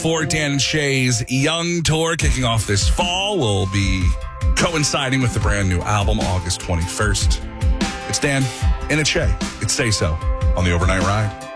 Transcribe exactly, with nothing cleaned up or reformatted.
for Dan and Shay's Young Tour kicking off this fall. Will be coinciding with the brand new album, August twenty-first. It's Dan and it's Shay. It's Say So on the Overnight Ride.